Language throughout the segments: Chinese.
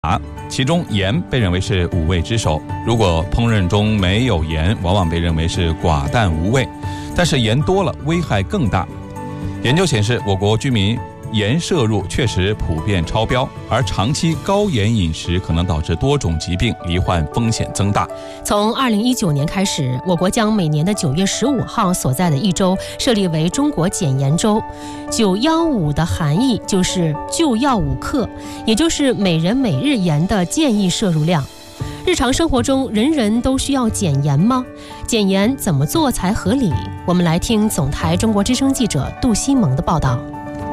其中盐被认为是五味之首，如果烹饪中没有盐，往往被认为是寡淡无味，但是盐多了危害更大。研究显示，我国居民盐摄入确实普遍超标，而长期高盐饮食可能导致多种疾病，罹患风险增大。 从2019年开始，我国将每年的9月15号所在的一周设立为中国减盐周。915的含义就是就要5克，也就是每人每日盐的建议摄入量。日常生活中，人人都需要减盐吗？减盐怎么做才合理？我们来听总台中国之声记者杜西蒙的报道。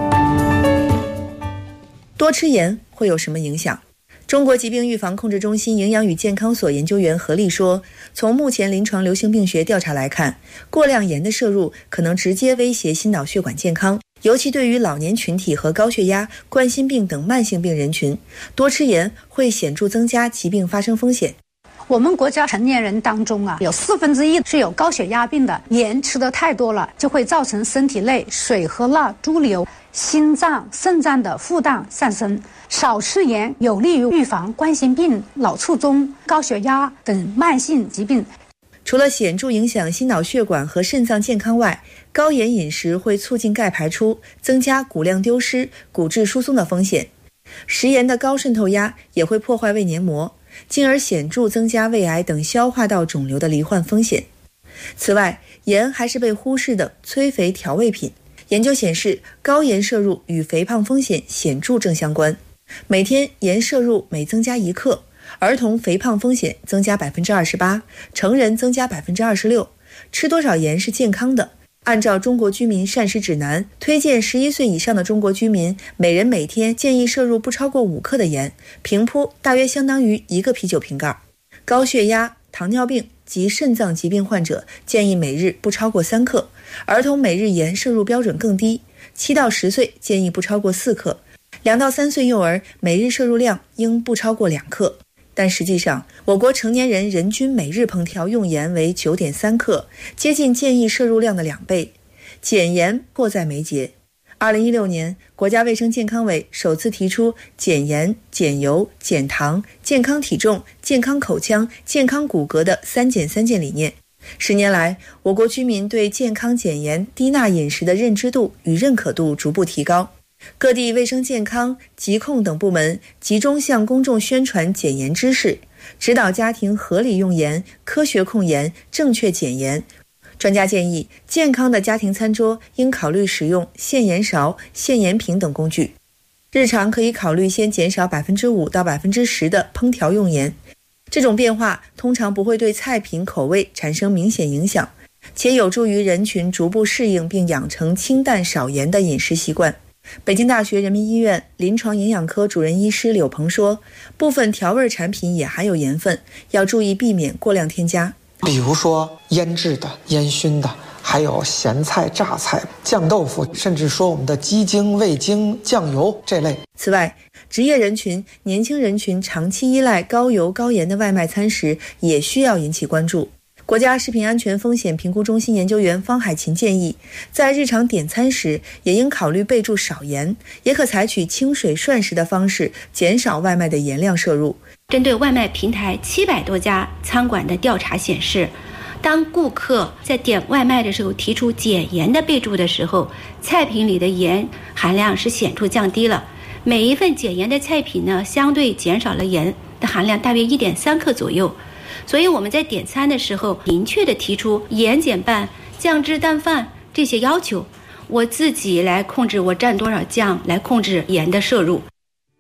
多吃盐会有什么影响？中国疾病预防控制中心营养与健康所研究员何丽说，从目前临床流行病学调查来看，过量盐的摄入可能直接威胁心脑血管健康，尤其对于老年群体和高血压、冠心病等慢性病人群，多吃盐会显著增加疾病发生风险。 我们国家成年人当中有1/4是有高血压病的，盐吃得太多了，就会造成身体内水和钠潴留，心脏、肾脏的负担上升。少吃盐有利于预防冠心病、脑卒中、高血压等慢性疾病。 除了显著影响心脑血管和肾脏健康外，高盐饮食会促进钙排出，增加骨量丢失、骨质疏松的风险。食盐的高渗透压也会破坏胃黏膜，进而显著增加胃癌等消化道肿瘤的罹患风险。此外，盐还是被忽视的催肥调味品。研究显示，高盐摄入与肥胖风险显著正相关。每天盐摄入每增加1克，儿童肥胖风险增加 28%， 成人增加 26%。 吃多少盐是健康的？按照中国居民膳食指南，推荐11岁以上的中国居民每人每天建议摄入不超过5克的盐，平铺大约相当于1个啤酒瓶盖。高血压、糖尿病及肾脏疾病患者建议每日不超过3克，儿童每日盐摄入标准更低，7到10岁建议不超过4克，2到3岁幼儿每日摄入量应不超过2克。但实际上，我国成年人人均每日烹调用盐为 9.3 克，接近建议摄入量的2倍。减盐迫在眉睫。2016年，国家卫生健康委首次提出减盐、减油、减糖、健康体重、健康口腔、健康骨骼的3减3健理念。10年来，我国居民对健康减盐、低钠饮食的认知度与认可度逐步提高。各地卫生健康、疾控等部门集中向公众宣传减盐知识，指导家庭合理用盐、科学控盐、正确减盐。专家建议，健康的家庭餐桌应考虑使用限盐勺、限盐瓶等工具。日常可以考虑先减少 5% 到 10% 的烹调用盐，这种变化通常不会对菜品口味产生明显影响，且有助于人群逐步适应并养成清淡少盐的饮食习惯。北京大学人民医院临床营养科主任医师柳鹏说，部分调味产品也含有盐分，要注意避免过量添加。 比如说腌制的、烟熏的，还有咸菜、榨菜、酱豆腐，甚至说我们的鸡精、味精、酱油这类。 此外，职业人群、年轻人群长期依赖高油高盐的外卖餐食也需要引起关注。国家食品安全风险评估中心研究员方海琴建议，在日常点餐时也应考虑备注少盐，也可采取清水涮食的方式，减少外卖的盐量摄入。 针对外卖平台700多家餐馆的调查显示，当顾客在点外卖的时候提出减盐的备注的时候，菜品里的盐含量是显著降低了。每一份减盐的菜品呢，相对减少了盐的含量大约 1.3 克左右。所以我们在点餐的时候明确的提出盐减半、酱汁淡饭这些要求，我自己来控制我蘸多少酱，来控制盐的摄入。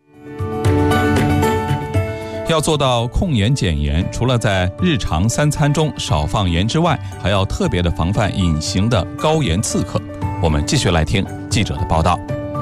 要做到控盐减盐，除了在日常3餐中少放盐之外，还要特别的防范隐形的高盐刺客。我们继续来听记者的报道。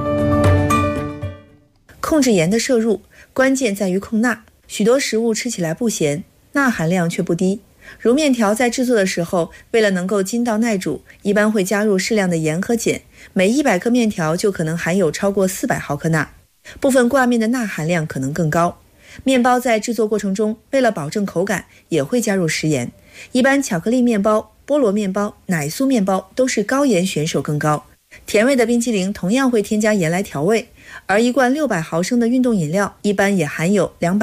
控制盐的摄入，关键在于控钠。许多食物吃起来不咸，钠含量却不低。如面条在制作的时候，为了能够筋道耐煮，一般会加入适量的盐和碱，每100克面条就可能含有超过400毫克钠。部分挂面的钠含量可能更高。面包在制作过程中，为了保证口感，也会加入食盐。一般巧克力面包、菠萝面包、奶酥面包都是高盐选手更高。甜味的冰淇淋同样会添加盐来调味，而一罐600毫升的运动饮料一般也含有200